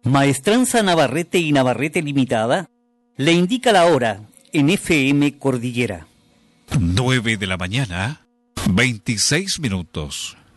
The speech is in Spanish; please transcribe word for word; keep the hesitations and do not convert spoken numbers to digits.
Maestranza Navarrete y Navarrete Limitada le indica la hora en F M Cordillera. Nueve de la mañana, veintiséis minutos.